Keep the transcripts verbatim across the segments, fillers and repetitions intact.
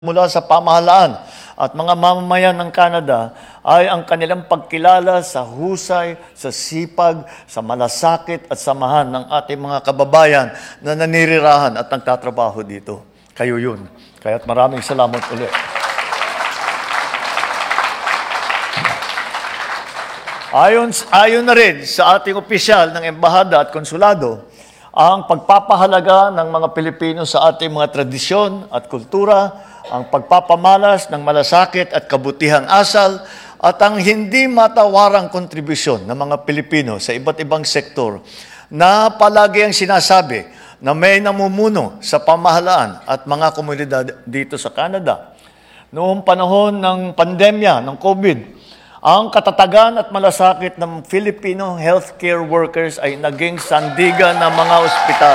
mula sa pamahalaan at mga mamamayan ng Canada ay ang kanilang pagkilala sa husay, sa sipag, sa malasakit at samahan ng ating mga kababayan na nanirirahan at nagtatrabaho dito. Kayo yun. Kaya't maraming salamat ulit. Ayon, ayon na rin sa ating opisyal ng embahada at konsulado, ang pagpapahalaga ng mga Pilipino sa ating mga tradisyon at kultura, ang pagpapamalas ng malasakit at kabutihang asal, at ang hindi matawarang kontribusyon ng mga Pilipino sa iba't ibang sektor na palagi ang sinasabi na may namumuno sa pamahalaan at mga komunidad dito sa Canada. Noong panahon ng pandemya ng COVID, ang katatagan at malasakit ng Filipino healthcare workers ay naging sandigan ng mga ospital.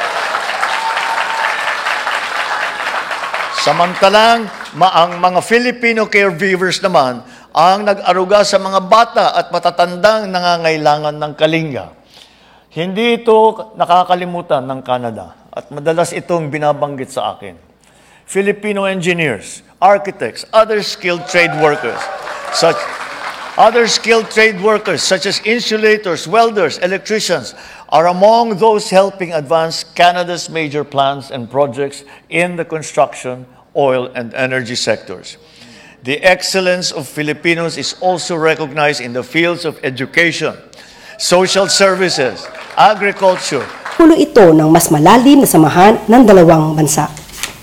Samantalang, ang mga Filipino caregivers naman ang nag-aruga sa mga bata at matatandang nangangailangan ng kalinga. Hindi ito nakakalimutan ng Canada at madalas itong binabanggit sa akin. Filipino engineers, architects, other skilled trade workers, such Other skilled trade workers such as insulators, welders, electricians are among those helping advance Canada's major plans and projects in the construction, oil, and energy sectors. The excellence of Filipinos is also recognized in the fields of education, social services, agriculture. Pulo ito ng mas malalim na samahan ng dalawang bansa.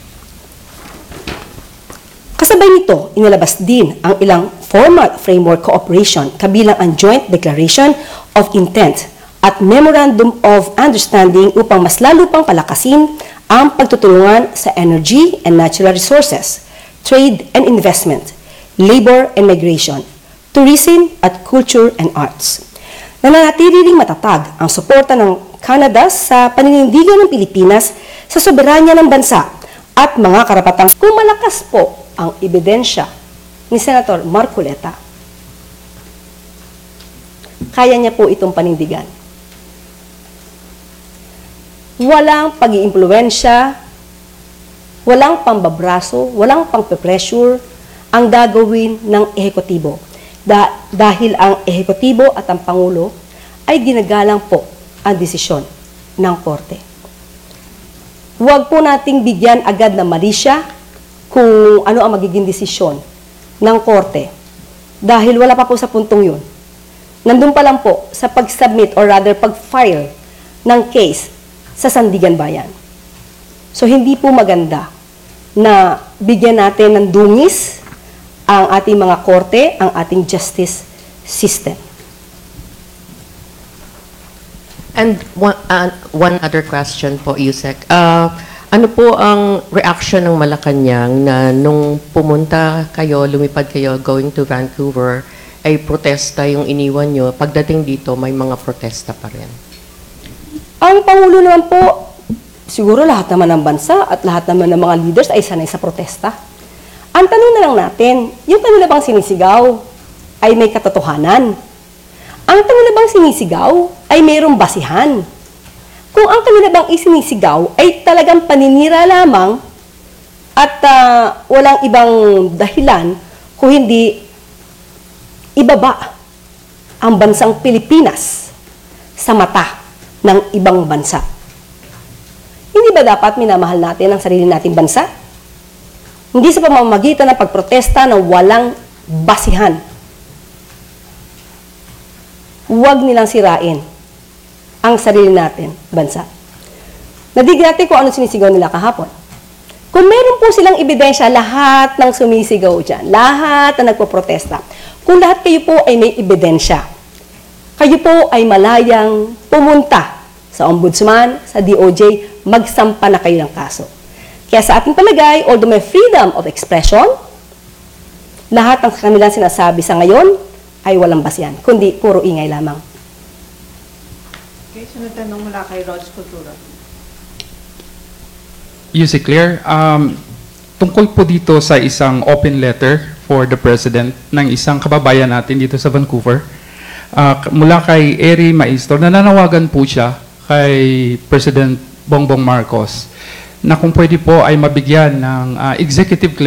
Kasabay nito, inilabas din ang ilang formal framework cooperation kabilang ang Joint Declaration of Intent at Memorandum of Understanding upang mas lalo pang palakasin ang pagtutulungan sa energy and natural resources, trade and investment, labor and migration, tourism at culture and arts. Nananatili ring matatag ang suporta ng Canada sa paninindigan ng Pilipinas sa soberanya ng bansa at mga karapatang kung malakas po ang ebidensya ni Senator Marcoleta. Kaya niya po itong panindigan. Walang pag-iimpluwensya, walang pambabraso, walang pang-pressure ang gagawin ng ehekutibo. Da- dahil ang ehekutibo at ang Pangulo ay ginagalang po ang desisyon ng Korte. Huwag po nating bigyan agad na mali siya kung ano ang magiging desisyon ng Korte. Dahil wala pa po sa puntong yun. Nandun pa lang po sa pag-submit or rather pag-file ng case sa Sandigan Bayan. So hindi po maganda na bigyan natin ng dungis ang ating mga korte, ang ating justice system. And one, uh, one other question po, Yusek. Uh, ano po ang reaction ng Malacanang na nung pumunta kayo, lumipad kayo, going to Vancouver, ay protesta yung iniwan nyo? Pagdating dito, may mga protesta pa rin. Ang Pangulo naman po, siguro lahat naman ng bansa at lahat naman ng mga leaders ay sanay sa protesta. Ang tanong na lang natin, yung kanila bang sinisigaw ay may katotohanan? Ang kanila bang sinisigaw ay mayroong basihan? Kung ang kanila bang isinisigaw ay talagang paninira lamang at uh, walang ibang dahilan kung hindi ibaba ang bansang Pilipinas sa mata ng ibang bansa. Hindi ba dapat minamahal natin ang sarili nating bansa? Hindi sa pamamagitan ng pagprotesta na walang basihan. Huwag nilang sirain ang sarili natin, bansa. Nadig natin kung ano sinisigaw nila kahapon. Kung meron po silang ebidensya, lahat ng sumisigaw dyan, lahat na nagpo-protesta, kung lahat kayo po ay may ebidensya, kayo po ay malayang pumunta sa Ombudsman, sa D O J, magsampa na kayo ng kaso. Kaya sa ating palagay, although may freedom of expression, lahat ng kanilang sinasabi sa ngayon ay walang basihan, kundi puro ingay lamang. Okay, sunod tanong mula kay Rod Cultura. Yusek Claire, um, tungkol po dito sa isang open letter for the President ng isang kababayan natin dito sa Vancouver, uh, mula kay Eri Maestro, nananawagan po siya kay President Bongbong Marcos na kung pwede po ay mabigyan ng uh, executive